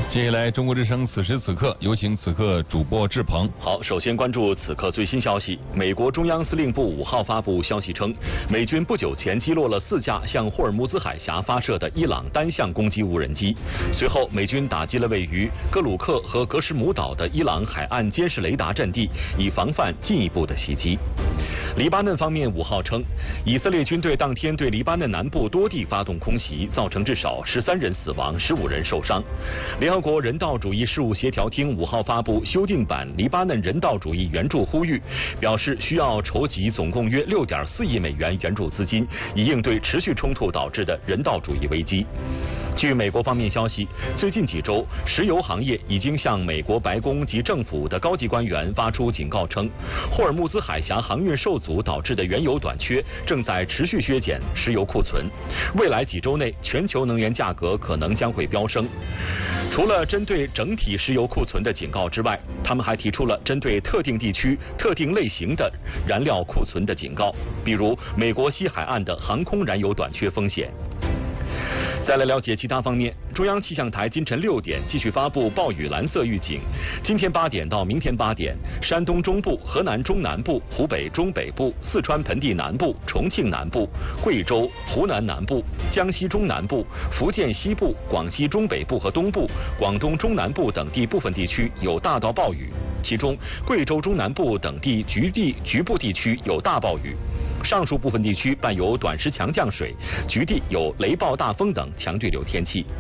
接下来，中国之声此时此刻有请此刻主播志鹏。 好，首先关注此刻最新消息。美国中央司令部5号发布消息称，美军不久前击落了4架向霍尔木兹海峡发射的伊朗单向攻击无人机。随后，美军打击了位于格鲁克和格什姆岛的伊朗海岸监视雷达阵地，以防范进一步的袭击。黎巴嫩方面5号称，以色列军队当天对黎巴嫩南部多地发动空袭，造成至少13人死亡，15人受伤。联合国人道主义事务协调厅5号发布修订版黎巴嫩人道主义援助呼吁，表示需要筹集总共约6.4亿美元援助资金，以应对持续冲突导致的人道主义危机。据美国方面消息，最近几周，石油行业已经向美国白宫及政府的高级官员发出警告称，霍尔木兹海峡航运受阻导致的原油短缺正在持续削减石油库存，未来几周内全球能源价格可能将会飙升。除了针对整体石油库存的警告之外，他们还提出了针对特定地区、特定类型的燃料库存的警告，比如美国西海岸的航空燃油短缺风险。再来了解其他方面，中央气象台今晨6点继续发布暴雨蓝色预警。今天8点到明天8点，山东中部、河南中南部、湖北中北部、四川盆地南部、重庆南部、贵州、湖南南部、江西中南部、福建西部、广西中北部和东部、广东中南部等地部分地区有大到暴雨，其中贵州中南部等地局部地区有大暴雨。上述部分地区伴有短时强降水，局地有雷暴大风等强对流天气。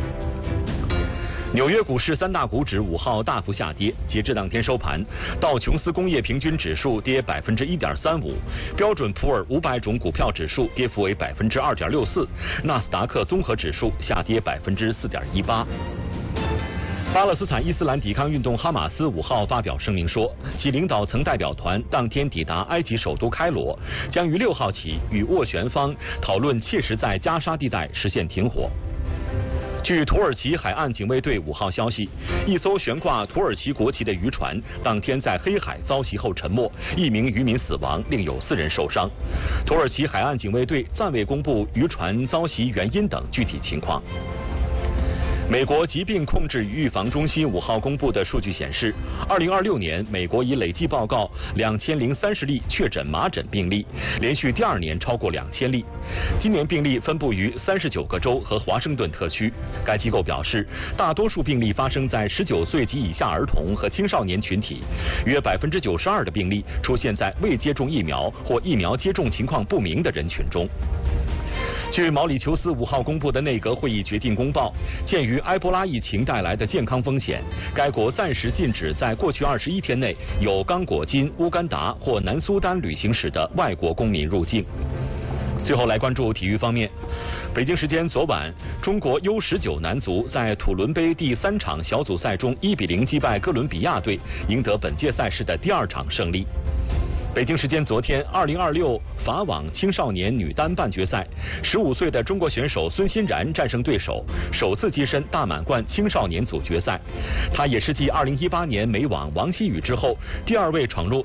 纽约股市3大股指5号大幅下跌，截至当天收盘，道琼斯工业平均指数跌1.35%，标准普尔500种股票指数跌幅为2.64%，纳斯达克综合指数下跌4.18%。巴勒斯坦伊斯兰抵抗运动哈马斯5号发表声明说，其领导层代表团当天抵达埃及首都开罗，将于6号起与斡旋方讨论切实在加沙地带实现停火。据土耳其海岸警卫队5号消息，一艘悬挂土耳其国旗的渔船当天在黑海遭袭后沉没，1名渔民死亡，另有4人受伤。土耳其海岸警卫队暂未公布渔船遭袭原因等具体情况。美国疾病控制与预防中心5号公布的数据显示，2026年美国已累计报告2030例确诊麻疹病例，连续第2年超过2000例。今年病例分布于39个州和华盛顿特区。该机构表示，大多数病例发生在19岁及以下儿童和青少年群体，约92%的病例出现在未接种疫苗或疫苗接种情况不明的人群中。据毛里求斯5号公布的内阁会议决定公报，鉴于埃博拉疫情带来的健康风险，该国暂时禁止在过去21天内有刚果金、乌干达或南苏丹旅行史的外国公民入境。最后来关注体育方面，北京时间昨晚，中国 U19 男足在土伦杯第3场小组赛中1比0击败哥伦比亚队，赢得本届赛事的第2场胜利。北京时间昨天，2026法网青少年女单半决赛，15岁的中国选手孙欣然战胜对手，首次跻身大满贯青少年组决赛。她也是继2018年美网王希雨之后，第2位闯入